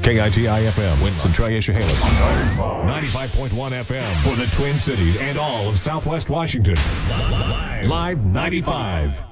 KITI-FM, Winston-Triesha-Haley. 95.1 FM for the Twin Cities and all of Southwest Washington. Live 95.